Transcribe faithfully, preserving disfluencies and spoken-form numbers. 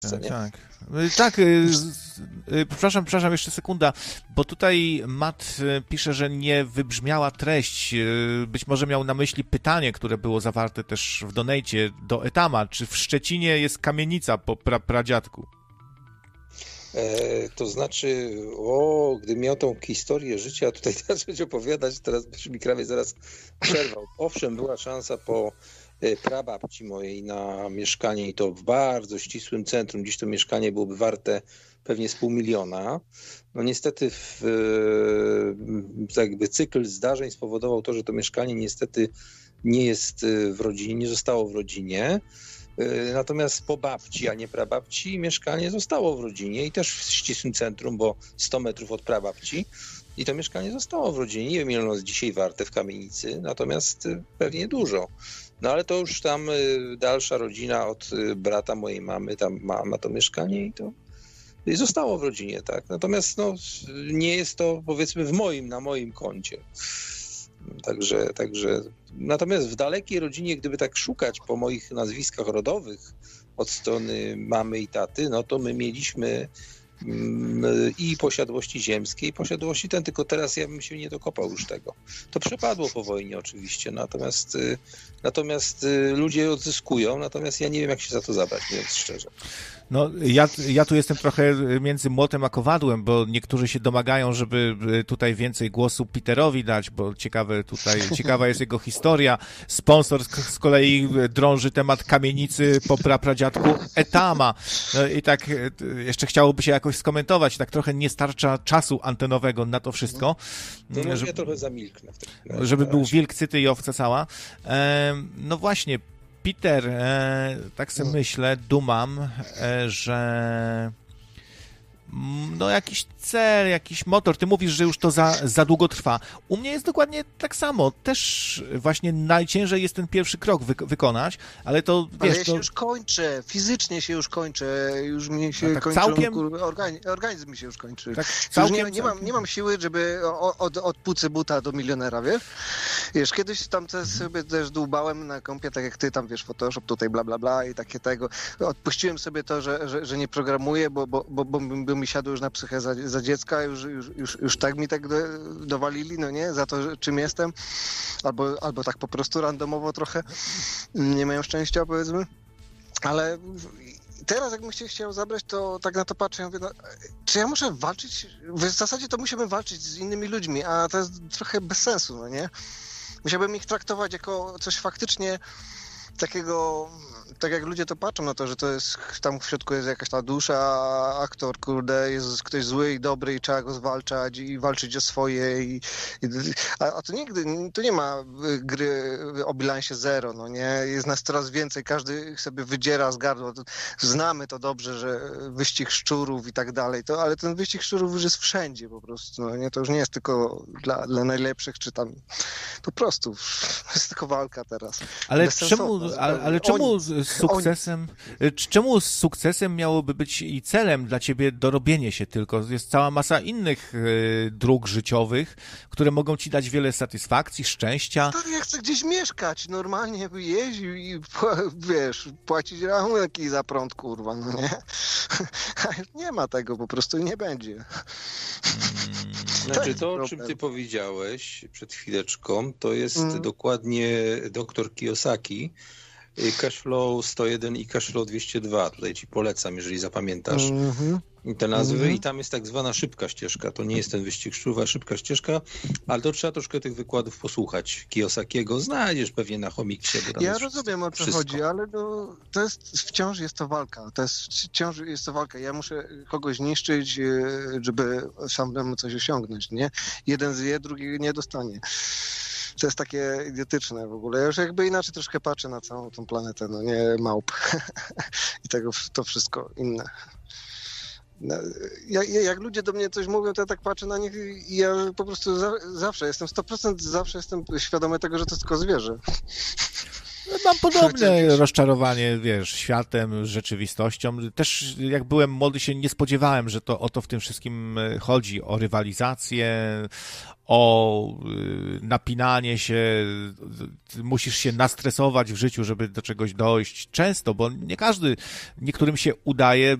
Tak, tak. Tak, y, y, przepraszam, przepraszam, jeszcze sekunda, bo tutaj Matt y, pisze, że nie wybrzmiała treść. Y, być może miał na myśli pytanie, które było zawarte też w donejcie do Etama. Czy w Szczecinie jest kamienica po pra, pradziadku? E, to znaczy, o, gdybym miał tą historię życia tutaj zacząć opowiadać, teraz by mi krawie zaraz przerwał. Owszem, była szansa po prababci mojej na mieszkanie i to w bardzo ścisłym centrum. Dziś to mieszkanie byłoby warte pewnie z pół miliona. No niestety w, jakby cykl zdarzeń spowodował to, że to mieszkanie niestety nie jest w rodzinie, nie zostało w rodzinie. Natomiast po babci, a nie prababci, mieszkanie zostało w rodzinie i też w ścisłym centrum, bo sto metrów od prababci. I to mieszkanie zostało w rodzinie. Nie wiem, ile ono jest dzisiaj warte w kamienicy, natomiast pewnie dużo. No ale to już tam dalsza rodzina od brata mojej mamy, tam ma, ma to mieszkanie i to i zostało w rodzinie, tak. Natomiast no, nie jest to, powiedzmy, w moim, na moim koncie. Także, także, natomiast w dalekiej rodzinie, gdyby tak szukać po moich nazwiskach rodowych od strony mamy i taty, no to my mieliśmy i posiadłości ziemskie, i posiadłości ten, tylko teraz ja bym się nie dokopał już tego. To przepadło po wojnie oczywiście, natomiast, natomiast ludzie odzyskują, natomiast ja nie wiem, jak się za to zabrać, mówiąc szczerze. No, ja, ja tu jestem trochę między młotem a kowadłem, bo niektórzy się domagają, żeby tutaj więcej głosu Peterowi dać, bo ciekawe tutaj, ciekawa jest jego historia. Sponsor z kolei drąży temat kamienicy po prapradziadku Etama. No i tak jeszcze chciałoby się jakoś skomentować, tak trochę nie starcza czasu antenowego na to wszystko. To no, żeby, ja trochę zamilknę. W żeby był wilk cyty i owca cała. No właśnie, Peter, e, tak sobie myślę, dumam, e, że no jakiś cel, jakiś motor. Ty mówisz, że już to za, za długo trwa. U mnie jest dokładnie tak samo. Też właśnie najciężej jest ten pierwszy krok wy, wykonać, ale to wiesz... Ale ja się to... już kończę, fizycznie się już kończę, już mi się tak kończy, całkiem... organizm, organizm mi się już kończy. Tak całkiem, już nie, nie, mam, nie mam siły, żeby od, od pucy buta do milionera, wiesz? Wiesz, kiedyś tam te sobie też dłubałem na kompie, tak jak ty tam, wiesz, Photoshop tutaj bla bla bla i takie tego. Odpuściłem sobie to, że, że, że nie programuję, bo, bo, bo, bo, bo mi siadło już na psychę za, za dziecka, już, już, już, już tak mi tak do, dowalili, no nie, za to, że, czym jestem, albo, albo tak po prostu randomowo trochę, nie mają szczęścia, powiedzmy, ale teraz jakbym się chciał zabrać, to tak na to patrzę, ja mówię, no, czy ja muszę walczyć, w zasadzie to musimy walczyć z innymi ludźmi, a to jest trochę bez sensu, no nie, musiałbym ich traktować jako coś faktycznie takiego, tak jak ludzie to patrzą na to, że to jest, tam w środku jest jakaś ta dusza, aktor, kurde, jest ktoś zły i dobry i trzeba go zwalczać i walczyć o swoje i, i a, a to nigdy, to nie ma gry o bilansie zero, no nie, jest nas coraz więcej, każdy sobie wydziera z gardła, znamy to dobrze, że wyścig szczurów i tak dalej, to, ale ten wyścig szczurów już jest wszędzie po prostu, no nie, to już nie jest tylko dla, dla najlepszych, czy tam, po prostu, jest tylko walka teraz. Ale czemu, ale, ale czemu z sukcesem, Oni... czemu z sukcesem miałoby być i celem dla ciebie dorobienie się tylko? Jest cała masa innych y, dróg życiowych, które mogą ci dać wiele satysfakcji, szczęścia. Stary, ja chcę gdzieś mieszkać, normalnie jeździł i wiesz, płacić rachunki za prąd, kurwa, no nie? Nie ma tego po prostu i nie będzie. Hmm. Znaczy to, o czym ty powiedziałeś przed chwileczką, to jest mm. dokładnie doktor Kiyosaki, Cashflow sto jeden i Cashflow dwieście dwa. Tutaj ci polecam, jeżeli zapamiętasz mm-hmm. te nazwy. Mm-hmm. I tam jest tak zwana szybka ścieżka. To nie jest ten wyścig szczurów, a szybka ścieżka, ale to trzeba troszkę tych wykładów posłuchać. Kiyosakiego znajdziesz pewnie na Chomiksie. Ja rozumiem, o co chodzi, ale no, to jest, wciąż jest to walka. To jest, wciąż jest to walka. Ja muszę kogoś niszczyć, żeby samemu coś osiągnąć, nie? Jeden zje, drugi nie dostanie. To jest takie idiotyczne w ogóle. Ja już jakby inaczej troszkę patrzę na całą tą planetę, no nie małp i tego, to wszystko inne. No, ja, jak ludzie do mnie coś mówią, to ja tak patrzę na nich i ja po prostu za, zawsze jestem sto procent zawsze jestem świadomy tego, że to jest tylko zwierzę. Mam podobne rozczarowanie, wiesz, światem, rzeczywistością. Też jak byłem młody się nie spodziewałem, że to o to w tym wszystkim chodzi, o rywalizację, o napinanie się, musisz się nastresować w życiu, żeby do czegoś dojść. Często, bo nie każdy, niektórym się udaje